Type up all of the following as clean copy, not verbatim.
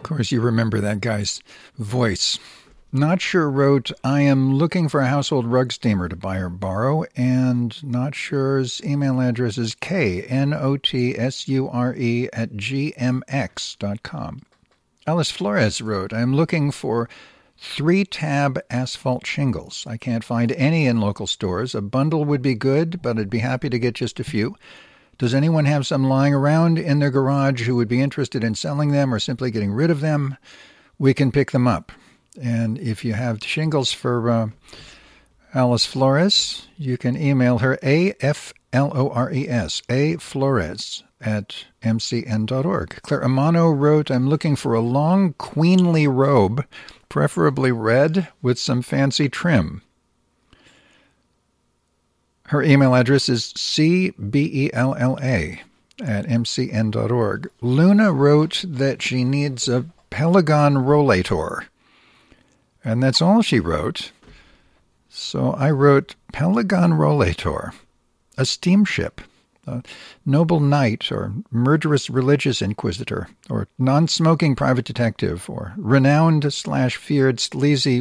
course, you remember that guy's voice. Not Sure wrote, I am looking for a household rug steamer to buy or borrow, and Not Sure's email address is knotsure@gmx.com. Alice Flores wrote, I am looking for 3-tab asphalt shingles. I can't find any in local stores. A bundle would be good, but I'd be happy to get just a few. Does anyone have some lying around in their garage who would be interested in selling them or simply getting rid of them? We can pick them up. And if you have shingles for Alice Flores, you can email her aflores@mcn.org. Claire Amano wrote, I'm looking for a long, queenly robe, preferably red, with some fancy trim. Her email address is cbella@mcn.org. Luna wrote that she needs a Pelagon rollator. And that's all she wrote. So I wrote Pelagon rollator, a steamship, a noble knight or murderous religious inquisitor, or non-smoking private detective, or renowned/feared sleazy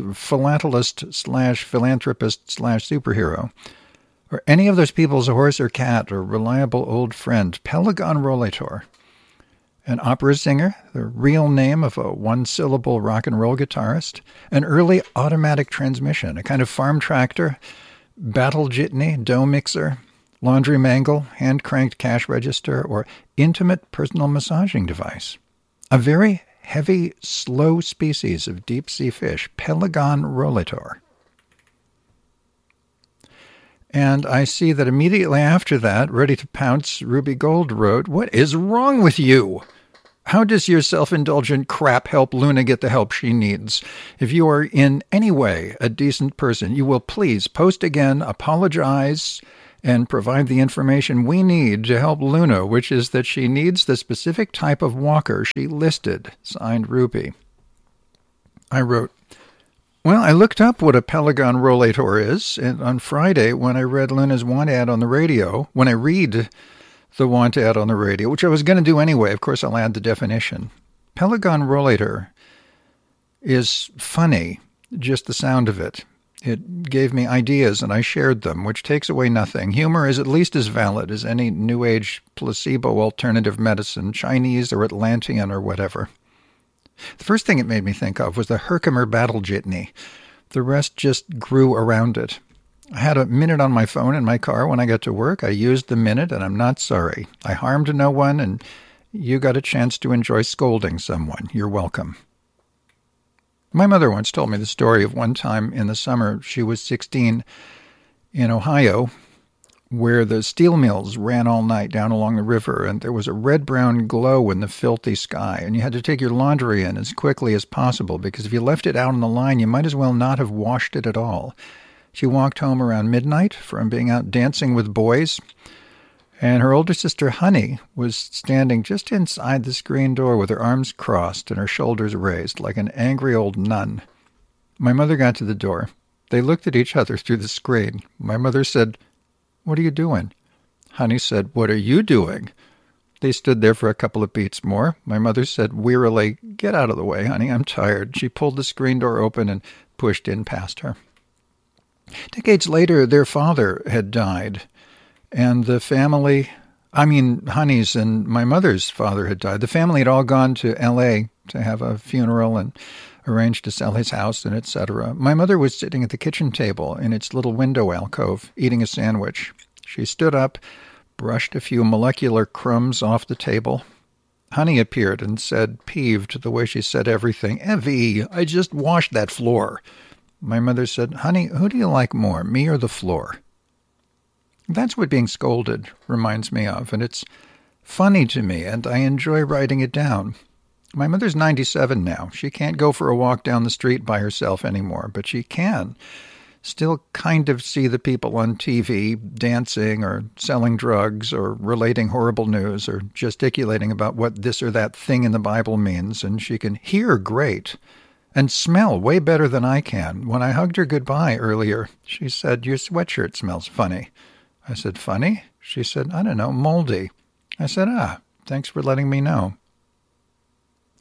philatelist/philanthropist/superhero, or any of those people's horse or cat or reliable old friend, Pelagon rollator. An opera singer, the real name of a one-syllable rock and roll guitarist, an early automatic transmission, a kind of farm tractor, battle jitney, dough mixer, laundry mangle, hand-cranked cash register, or intimate personal massaging device. A very heavy, slow species of deep-sea fish, Pelagon rollator. And I see that immediately after that, ready to pounce, Ruby Gold wrote, What is wrong with you? How does your self-indulgent crap help Luna get the help she needs? If you are in any way a decent person, you will please post again, apologize, and provide the information we need to help Luna, which is that she needs the specific type of walker she listed. Signed, Ruby. I wrote, Well, I looked up what a Pelagon rollator is, and on Friday, when I read Luna's want ad on the radio, when I read the want ad on the radio, which I was going to do anyway, of course I'll add the definition. Pelagon rollator is funny, just the sound of it. It gave me ideas and I shared them, which takes away nothing. Humor is at least as valid as any New Age placebo alternative medicine, Chinese or Atlantean or whatever. The first thing it made me think of was the Herkimer battle jitney. The rest just grew around it. I had a minute on my phone in my car when I got to work. I used the minute, and I'm not sorry. I harmed no one, and you got a chance to enjoy scolding someone. You're welcome. My mother once told me the story of one time in the summer she was 16 in Ohio, where the steel mills ran all night down along the river, and there was a red-brown glow in the filthy sky, and you had to take your laundry in as quickly as possible, because if you left it out on the line, you might as well not have washed it at all. She walked home around midnight from being out dancing with boys, and her older sister, Honey, was standing just inside the screen door with her arms crossed and her shoulders raised like an angry old nun. My mother got to the door. They looked at each other through the screen. My mother said, What are you doing? Honey said, What are you doing? They stood there for a couple of beats more. My mother said wearily, Get out of the way, honey, I'm tired. She pulled the screen door open and pushed in past her. Decades later, their father had died, and the family, Honey's and my mother's father had died. The family had all gone to L.A. to have a funeral and arranged to sell his house and etc. My mother was sitting at the kitchen table in its little window alcove, eating a sandwich. She stood up, brushed a few molecular crumbs off the table. Honey appeared and said, peeved the way she said everything, Evie, I just washed that floor. My mother said, Honey, who do you like more, me or the floor? That's what being scolded reminds me of, and it's funny to me, and I enjoy writing it down. My mother's 97 now. She can't go for a walk down the street by herself anymore, but she can still kind of see the people on TV dancing or selling drugs or relating horrible news or gesticulating about what this or that thing in the Bible means, and she can hear great and smell way better than I can. When I hugged her goodbye earlier, she said, Your sweatshirt smells funny. I said, Funny? She said, I don't know, moldy. I said, Thanks for letting me know.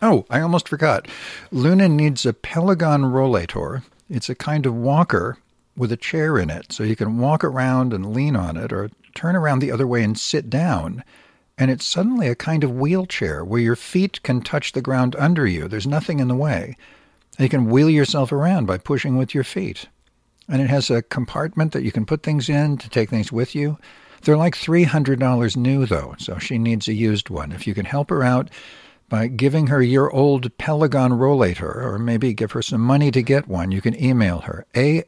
Oh, I almost forgot. Luna needs a Pelagon Rollator. It's a kind of walker with a chair in it, so you can walk around and lean on it or turn around the other way and sit down. And it's suddenly a kind of wheelchair where your feet can touch the ground under you. There's nothing in the way. And you can wheel yourself around by pushing with your feet. And it has a compartment that you can put things in to take things with you. They're like $300 new, though, so she needs a used one. If you can help her out by giving her your old Pelagon Rollator, or maybe give her some money to get one, you can email her,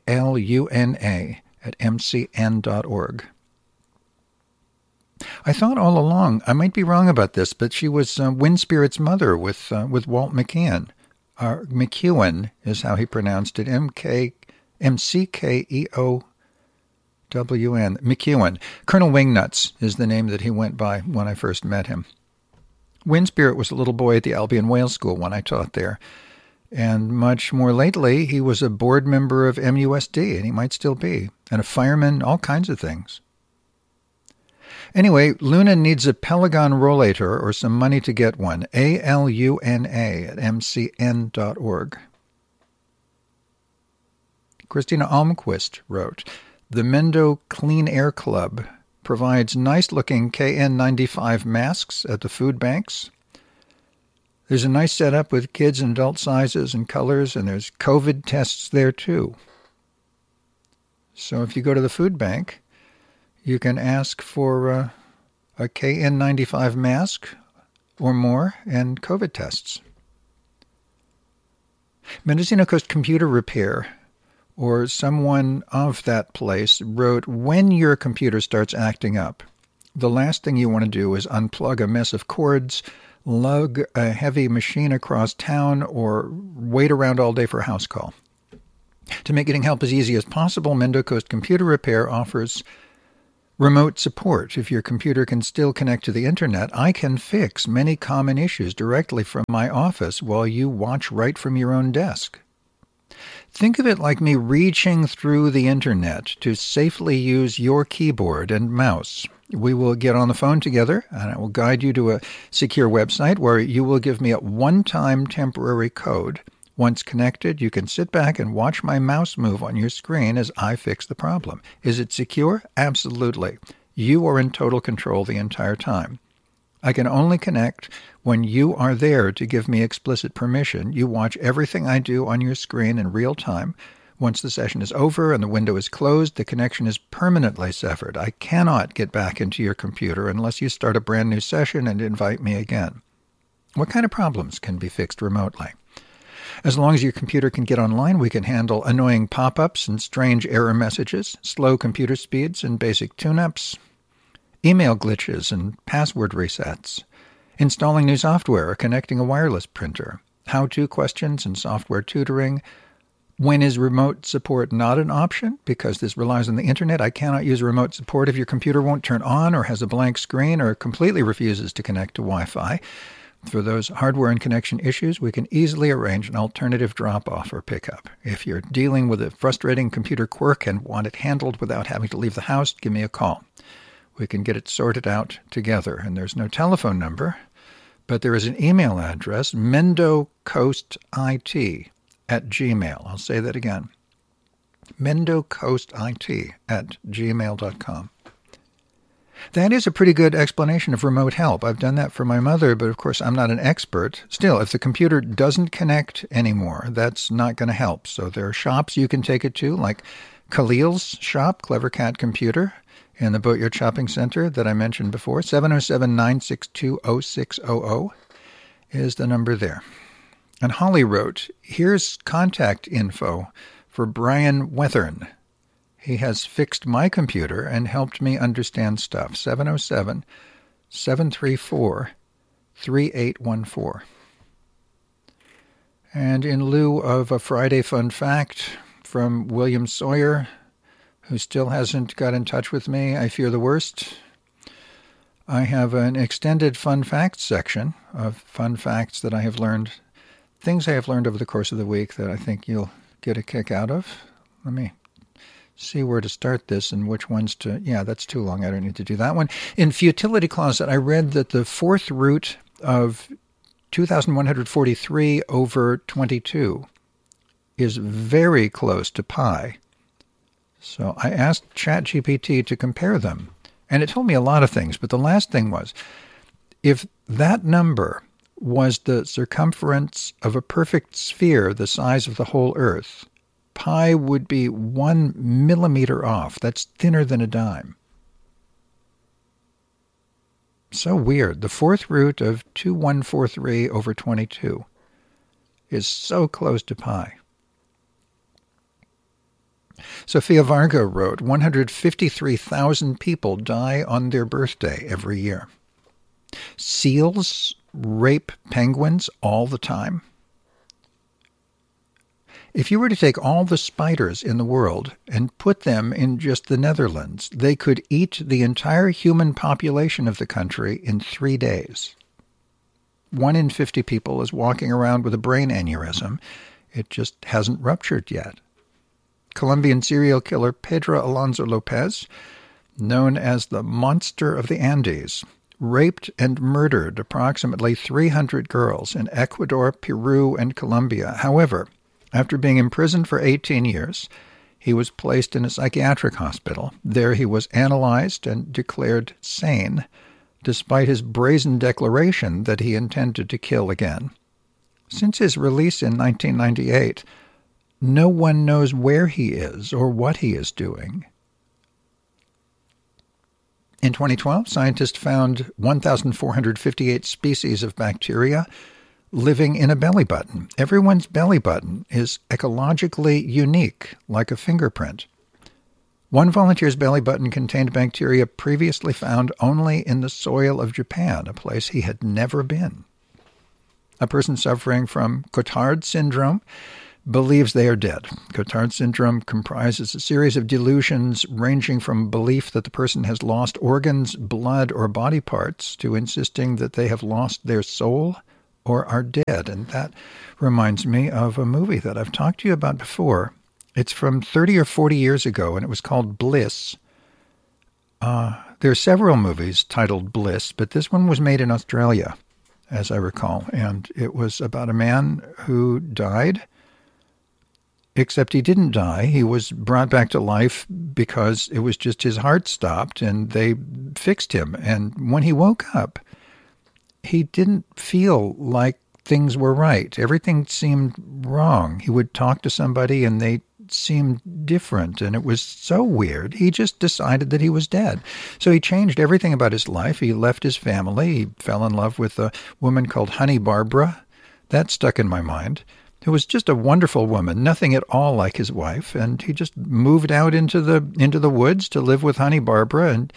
aluna@mcn.org. I thought all along, I might be wrong about this, but she was Wind Spirit's mother with Walt McKeon. McEwen is how he pronounced it, McKeown. McEwen. Colonel Wingnuts is the name that he went by when I first met him. Wind Spirit was a little boy at the Albion Whale School when I taught there. And much more lately, he was a board member of MUSD, and he might still be, and a fireman, all kinds of things. Anyway, Luna needs a Pelagon Rollator or some money to get one. aluna@mcn.org. Christina Almquist wrote, the Mendo Clean Air Club provides nice-looking KN95 masks at the food banks. There's a nice setup with kids and adult sizes and colors, and there's COVID tests there too. So if you go to the food bank, you can ask for a KN95 mask or more and COVID tests. Mendocino Coast Computer Repair, or someone of that place, wrote, when your computer starts acting up, the last thing you want to do is unplug a mess of cords, lug a heavy machine across town, or wait around all day for a house call. To make getting help as easy as possible, Mendo Coast Computer Repair offers remote support. If your computer can still connect to the internet, I can fix many common issues directly from my office while you watch right from your own desk. Think of it like me reaching through the internet to safely use your keyboard and mouse. We will get on the phone together, and I will guide you to a secure website where you will give me a one-time temporary code. Once connected, you can sit back and watch my mouse move on your screen as I fix the problem. Is it secure? Absolutely. You are in total control the entire time. I can only connect when you are there to give me explicit permission. You watch everything I do on your screen in real time. Once the session is over and the window is closed, the connection is permanently severed. I cannot get back into your computer unless you start a brand new session and invite me again. What kind of problems can be fixed remotely? As long as your computer can get online, we can handle annoying pop-ups and strange error messages, slow computer speeds and basic tune-ups, email glitches and password resets, installing new software or connecting a wireless printer, how-to questions and software tutoring. When is remote support not an option? Because this relies on the internet, I cannot use remote support if your computer won't turn on or has a blank screen or completely refuses to connect to Wi-Fi. For those hardware and connection issues, we can easily arrange an alternative drop-off or pickup. If you're dealing with a frustrating computer quirk and want it handled without having to leave the house, give me a call. We can get it sorted out together. And there's no telephone number, but there is an email address, mendocoastit@gmail. I'll say that again, mendocoastit@gmail.com. That is a pretty good explanation of remote help. I've done that for my mother, but of course I'm not an expert. Still, if the computer doesn't connect anymore, that's not going to help. So there are shops you can take it to, like Khalil's shop, Clever Cat Computer, in the Boatyard Shopping Center that I mentioned before. 707-962-0600 is the number there. And Holly wrote, here's contact info for Brian Wethern. He has fixed my computer and helped me understand stuff. 707-734-3814. And in lieu of a Friday fun fact from William Sawyer, who still hasn't got in touch with me, I fear the worst, I have an extended fun facts section of fun facts that I have learned, things I have learned over the course of the week that I think you'll get a kick out of. Let me see where to start this and which ones to... Yeah, that's too long. I don't need to do that one. In Futility Closet, I read that the fourth root of 2,143 over 22 is very close to pi. So I asked ChatGPT to compare them, and it told me a lot of things, but the last thing was, if that number was the circumference of a perfect sphere the size of the whole Earth, pi would be 1 millimeter off. That's thinner than a dime. So weird. The fourth root of 2143 over 22 is so close to pi. Sophia Varga wrote, 153,000 people die on their birthday every year. Seals rape penguins all the time. If you were to take all the spiders in the world and put them in just the Netherlands, they could eat the entire human population of the country in 3 days. 1 in 50 people is walking around with a brain aneurysm. It just hasn't ruptured yet. Colombian serial killer Pedro Alonso Lopez, known as the Monster of the Andes, raped and murdered approximately 300 girls in Ecuador, Peru, and Colombia. However, after being imprisoned for 18 years, he was placed in a psychiatric hospital. There he was analyzed and declared sane, despite his brazen declaration that he intended to kill again. Since his release in 1998, no one knows where he is or what he is doing. In 2012, scientists found 1,458 species of bacteria living in a belly button. Everyone's belly button is ecologically unique, like a fingerprint. One volunteer's belly button contained bacteria previously found only in the soil of Japan, a place he had never been. A person suffering from Cotard syndrome believes they are dead. Cotard syndrome comprises a series of delusions ranging from belief that the person has lost organs, blood, or body parts to insisting that they have lost their soul or are dead. And that reminds me of a movie that I've talked to you about before. It's from 30 or 40 years ago, and it was called Bliss. There are several movies titled Bliss, but this one was made in Australia, as I recall. And it was about a man who died, except he didn't die. He was brought back to life because it was just his heart stopped, and they fixed him. And when he woke up, he didn't feel like things were right. Everything seemed wrong. He would talk to somebody and they seemed different, and it was so weird. He just decided that he was dead. So he changed everything about his life. He left his family. He fell in love with a woman called Honey Barbara. That stuck in my mind. It was just a wonderful woman, nothing at all like his wife, and he just moved out into the woods to live with Honey Barbara, and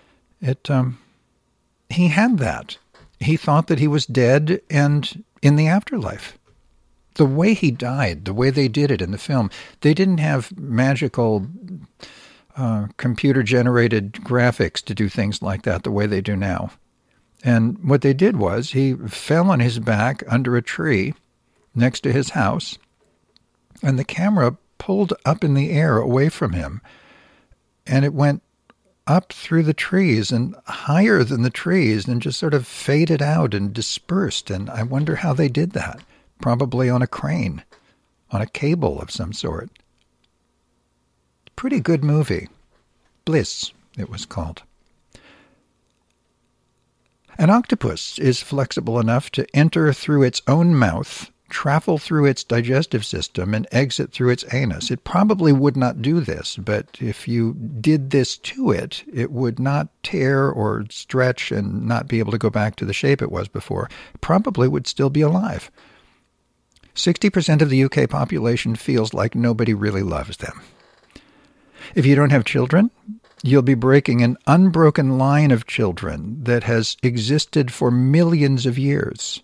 he had that. He thought that he was dead and in the afterlife. The way he died, the way they did it in the film, they didn't have magical computer-generated graphics to do things like that the way they do now. And what they did was he fell on his back under a tree next to his house, and the camera pulled up in the air away from him, and it went up through the trees and higher than the trees and just sort of faded out and dispersed. And I wonder how they did that. Probably on a crane, on a cable of some sort. Pretty good movie. Bliss, it was called. An octopus is flexible enough to enter through its own mouth, travel through its digestive system, and exit through its anus. It probably would not do this, but if you did this to it, it would not tear or stretch and not be able to go back to the shape it was before. It probably would still be alive. 60% of the UK population feels like nobody really loves them. If you don't have children, you'll be breaking an unbroken line of children that has existed for millions of years.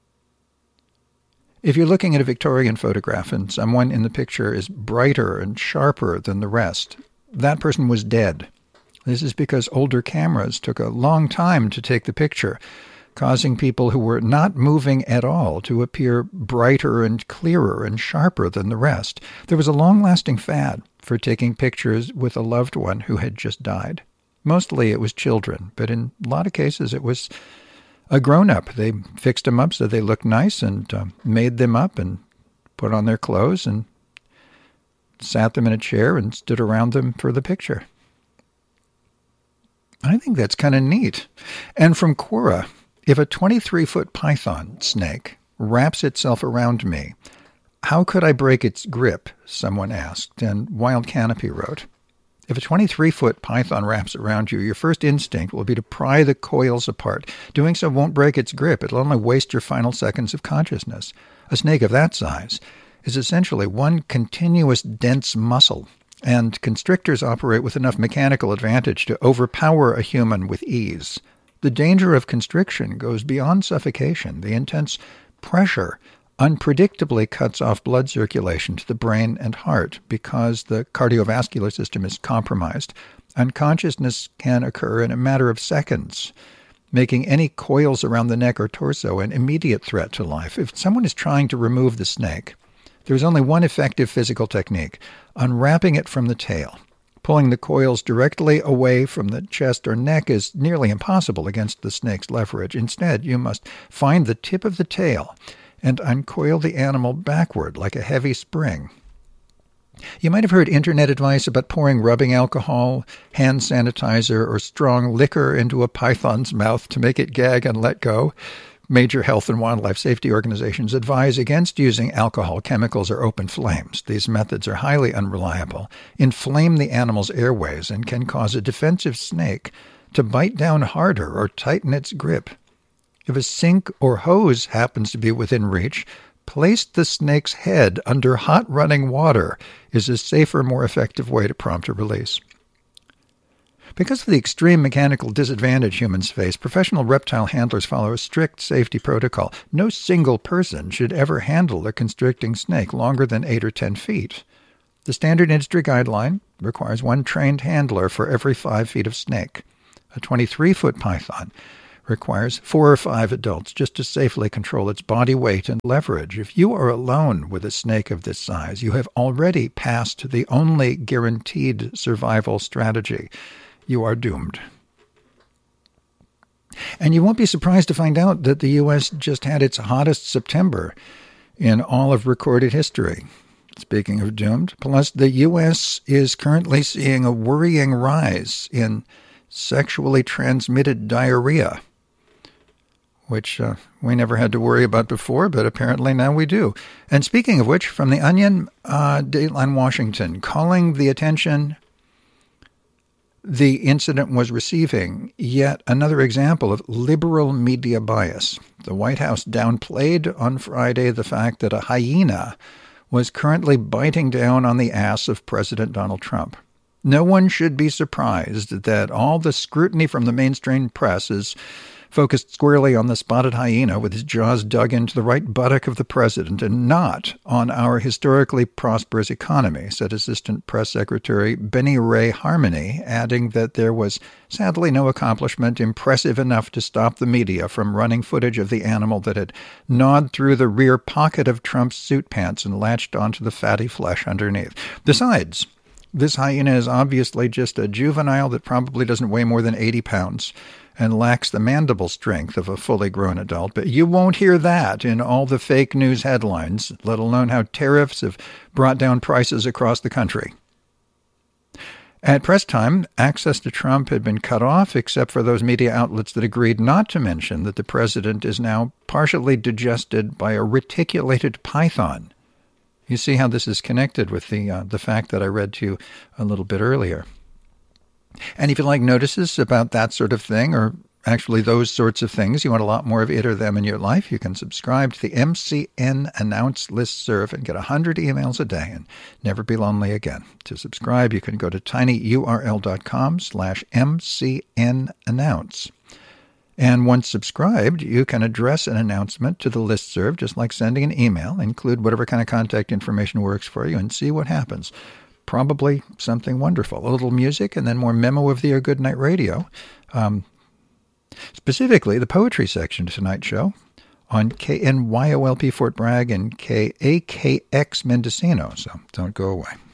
If you're looking at a Victorian photograph and someone in the picture is brighter and sharper than the rest, that person was dead. This is because older cameras took a long time to take the picture, causing people who were not moving at all to appear brighter and clearer and sharper than the rest. There was a long-lasting fad for taking pictures with a loved one who had just died. Mostly it was children, but in a lot of cases it was a grown-up. They fixed them up so they looked nice and made them up and put on their clothes and sat them in a chair and stood around them for the picture. I think that's kind of neat. And from Quora, if a 23-foot python snake wraps itself around me, how could I break its grip? Someone asked, and Wild Canopy wrote, if a 23-foot python wraps around you, your first instinct will be to pry the coils apart. Doing so won't break its grip. It'll only waste your final seconds of consciousness. A snake of that size is essentially one continuous dense muscle, and constrictors operate with enough mechanical advantage to overpower a human with ease. The danger of constriction goes beyond suffocation. The intense pressure unpredictably cuts off blood circulation to the brain and heart because the cardiovascular system is compromised. Unconsciousness can occur in a matter of seconds, making any coils around the neck or torso an immediate threat to life. If someone is trying to remove the snake, there is only one effective physical technique: unwrapping it from the tail. Pulling the coils directly away from the chest or neck is nearly impossible against the snake's leverage. Instead, you must find the tip of the tail and uncoil the animal backward like a heavy spring. You might have heard internet advice about pouring rubbing alcohol, hand sanitizer, or strong liquor into a python's mouth to make it gag and let go. Major health and wildlife safety organizations advise against using alcohol, chemicals, or open flames. These methods are highly unreliable, inflame the animal's airways, and can cause a defensive snake to bite down harder or tighten its grip. If a sink or hose happens to be within reach, place the snake's head under hot running water is a safer, more effective way to prompt a release. Because of the extreme mechanical disadvantage humans face, professional reptile handlers follow a strict safety protocol. No single person should ever handle a constricting snake longer than 8 or 10 feet. The standard industry guideline requires one trained handler for every 5 feet of snake. A 23-foot python requires 4 or 5 adults just to safely control its body weight and leverage. If you are alone with a snake of this size, you have already passed the only guaranteed survival strategy. You are doomed. And you won't be surprised to find out that the U.S. just had its hottest September in all of recorded history. Speaking of doomed, plus the U.S. is currently seeing a worrying rise in sexually transmitted diarrhea, which we never had to worry about before, but apparently now we do. And speaking of which, from The Onion, Dateline Washington, calling the attention the incident was receiving yet another example of liberal media bias. The White House downplayed on Friday the fact that a hyena was currently biting down on the ass of President Donald Trump. No one should be surprised that all the scrutiny from the mainstream press is focused squarely on the spotted hyena with his jaws dug into the right buttock of the president and not on our historically prosperous economy, said Assistant Press Secretary Benny Ray Harmony, adding that there was sadly no accomplishment impressive enough to stop the media from running footage of the animal that had gnawed through the rear pocket of Trump's suit pants and latched onto the fatty flesh underneath. Besides, this hyena is obviously just a juvenile that probably doesn't weigh more than 80 pounds and lacks the mandible strength of a fully grown adult. But you won't hear that in all the fake news headlines, let alone how tariffs have brought down prices across the country. At press time, access to Trump had been cut off, except for those media outlets that agreed not to mention that the president is now partially digested by a reticulated python. You see how this is connected with the fact that I read to you a little bit earlier. And if you like notices about that sort of thing, or actually those sorts of things, you want a lot more of it or them in your life, you can subscribe to the MCN Announce listserv and get 100 emails a day and never be lonely again. To subscribe, you can go to tinyurl.com/MCNAnnounce. And once subscribed, you can address an announcement to the listserv, just like sending an email, include whatever kind of contact information works for you, and see what happens. Probably something wonderful. A little music and then more Memo of the Year Goodnight Radio. Specifically, the poetry section of tonight's show on KNYOLP Fort Bragg and KAKX Mendocino. So don't go away.